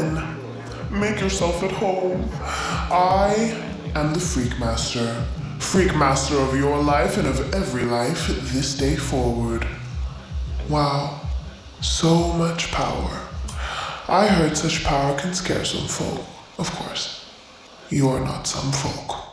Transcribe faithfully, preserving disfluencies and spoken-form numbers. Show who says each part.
Speaker 1: in. Make yourself at home. I am the Freak Master. Freak Master of your life and of every life this day forward. Wow, so much power. I heard such power can scare some folk. Of course, you are not some folk.